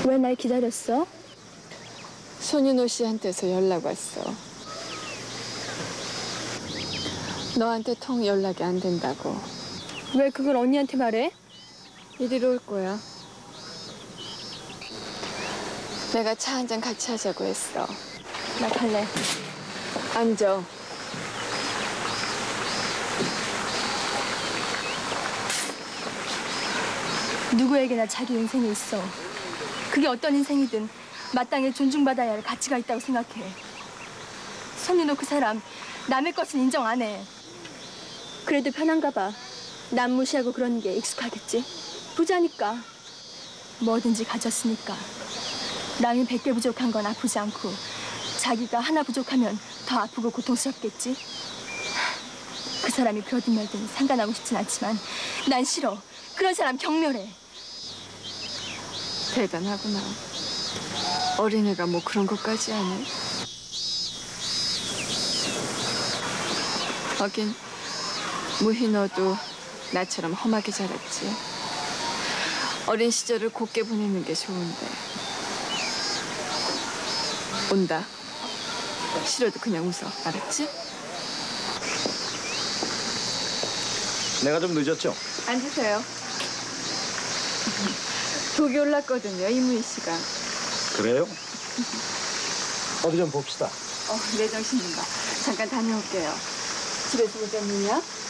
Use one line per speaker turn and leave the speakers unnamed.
왜 날 기다렸어?
손윤호 씨한테서 연락 왔어. 너한테 통 연락이 안 된다고.
왜 그걸 언니한테 말해?
이리로 올 거야. 내가 차 한 잔 같이 하자고 했어.
나 갈래.
앉아.
누구에게나 자기 인생이 있어. 그게 어떤 인생이든 마땅히 존중받아야 할 가치가 있다고 생각해. 손윤호 그 사람 남의 것은 인정 안 해. 그래도 편한가 봐. 남 무시하고 그러는 게 익숙하겠지. 부자니까. 뭐든지 가졌으니까. 남이 100개 부족한 건 아프지 않고 자기가 하나 부족하면 더 아프고 고통스럽겠지. 그 사람이 그러든 말든 상관하고 싶진 않지만 난 싫어. 그런 사람 경멸해.
대단하구나. 어린애가 뭐 그런 것까지 하네. 하긴 무희너도 나처럼 험하게 자랐지. 어린 시절을 곱게 보내는 게 좋은데. 온다. 싫어도 그냥 웃어. 알았지?
내가 좀 늦었죠?
앉으세요. 독이 올랐거든요, 이무희 씨가.
그래요? 어디 좀 봅시다.
내 정신인가. 잠깐 다녀올게요. 집에서 오셨느냐?